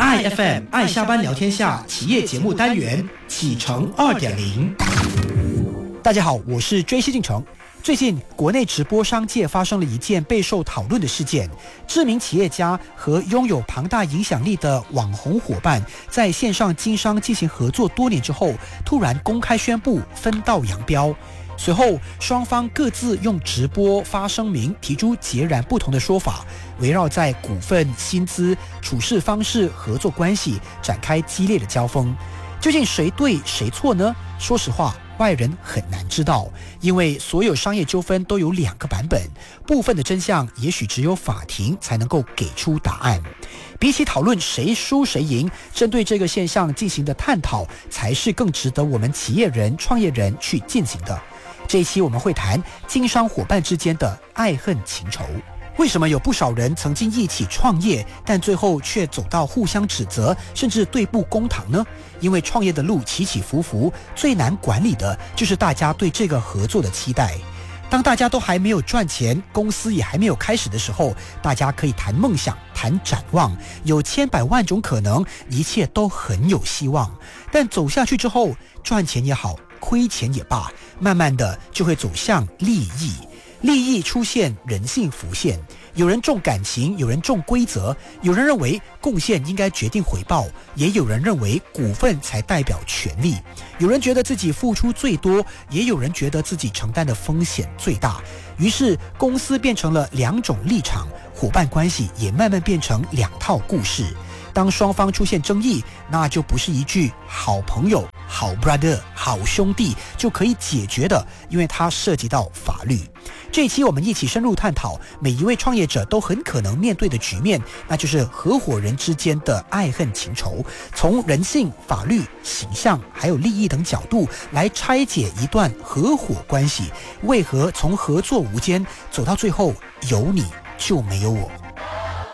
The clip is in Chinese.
IFM 爱下班聊天下企业节目单元启程2.0。 大家好，我是追西进城。最近国内直播商界发生了一件备受讨论的事件，知名企业家和拥有庞大影响力的网红伙伴在线上经商进行合作多年之后，突然公开宣布分道扬镳。随后双方各自用直播发声明，提出截然不同的说法，围绕在股份、薪资、处事方式、合作关系展开激烈的交锋。究竟谁对谁错呢？说实话，外人很难知道，因为所有商业纠纷都有2个版本，部分的真相也许只有法庭才能够给出答案。比起讨论谁输谁赢，针对这个现象进行的探讨，才是更值得我们企业人、创业人去进行的。这一期我们会谈经商伙伴之间的爱恨情仇。为什么有不少人曾经一起创业，但最后却走到互相指责，甚至对簿公堂呢？因为创业的路起起伏伏，最难管理的就是大家对这个合作的期待。当大家都还没有赚钱，公司也还没有开始的时候，大家可以谈梦想，谈展望，有千百万种可能，一切都很有希望。但走下去之后，赚钱也好，亏钱也罢，慢慢的就会走向利益。利益出现，人性浮现，有人重感情，有人重规则，有人认为贡献应该决定回报，也有人认为股份才代表权利，有人觉得自己付出最多，也有人觉得自己承担的风险最大。于是公司变成了2种立场，伙伴关系也慢慢变成2套故事。当双方出现争议，那就不是一句好朋友、好 brother、好兄弟就可以解决的，因为它涉及到法律。这一期我们一起深入探讨每一位创业者都很可能面对的局面，那就是合伙人之间的爱恨情仇，从人性、法律、形象还有利益等角度来拆解一段合伙关系，为何从合作无间走到最后有你就没有我。